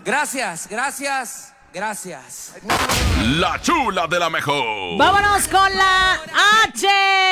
Gracias, gracias, gracias. La chula de la mejor. Vámonos con la H.